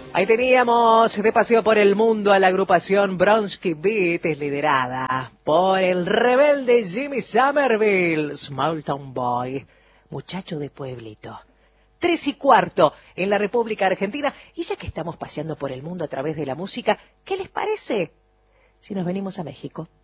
Ahí teníamos de paseo por el mundo a la agrupación Bronski Beat, liderada por el rebelde Jimmy Somerville, Small Town Boy, muchacho de pueblito. 3:15 en la República Argentina. Y ya que estamos paseando por el mundo a través de la música, ¿qué les parece si nos venimos a México?